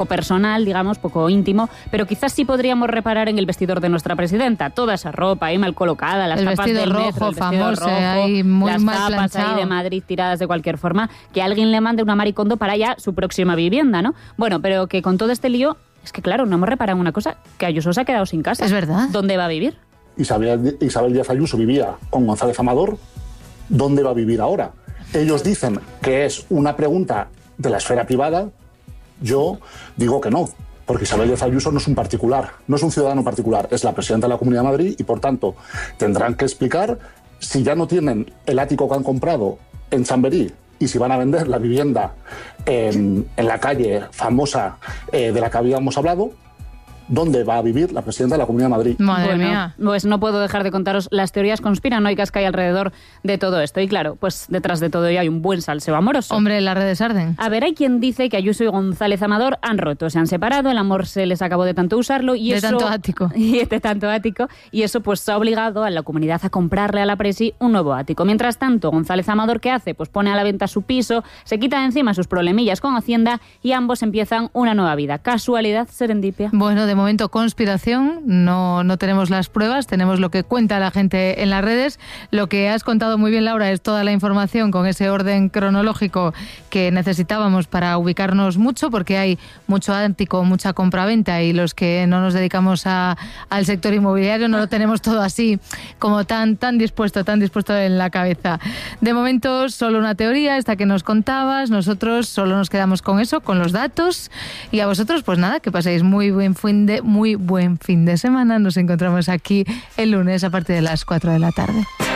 personal, digamos, poco íntimo, pero quizás sí podríamos reparar en el vestidor de nuestra presidenta. Toda esa ropa ahí mal colocada, las tapas del metro, el vestido famoso, rojo, ahí muy las mal tapas planchado. ahí de Madrid tiradas de cualquier forma, que alguien le mande una Maricondo para ya su próxima vivienda, ¿no? Bueno, pero que con todo este lío, es que claro, no hemos reparado en una cosa, que Ayuso se ha quedado sin casa. Es verdad. ¿Dónde va a vivir? Isabel Díaz Ayuso vivía con González Amador. ¿Dónde va a vivir ahora? Ellos dicen que es una pregunta de la esfera privada. Yo digo que no, porque Isabel Díaz Ayuso no es un particular, no es un ciudadano particular, es la presidenta de la Comunidad de Madrid y, por tanto, tendrán que explicar si ya no tienen el ático que han comprado en Chamberí y si van a vender la vivienda en la calle famosa de la que habíamos hablado. ¿Dónde va a vivir la presidenta de la Comunidad de Madrid? Madre mía. Pues no puedo dejar de contaros las teorías conspiranoicas que hay alrededor de todo esto. Y claro, pues detrás de todo ello hay un buen salseo amoroso. Hombre, las redes arden. A ver, hay quien dice que Ayuso y González Amador han roto, se han separado, el amor se les acabó de tanto usarlo y De tanto ático. Y de tanto ático. Y eso pues ha obligado a la comunidad a comprarle a la presi un nuevo ático. Mientras tanto, González Amador, ¿qué hace? Pues pone a la venta su piso, se quita de encima sus problemillas con Hacienda y ambos empiezan una nueva vida. ¿Casualidad, serendipia? Bueno, de momento conspiración, no tenemos las pruebas, tenemos lo que cuenta la gente en las redes. Lo que has contado muy bien, Laura, es toda la información con ese orden cronológico que necesitábamos para ubicarnos mucho, porque hay mucho ático, mucha compraventa y los que no nos dedicamos al sector inmobiliario no lo tenemos todo así como tan dispuesto en la cabeza. De momento solo una teoría, esta que nos contabas, nosotros solo nos quedamos con eso, con los datos, y a vosotros pues nada, que paséis muy buen fin de semana. Nos encontramos aquí el lunes a partir de las 4 de la tarde.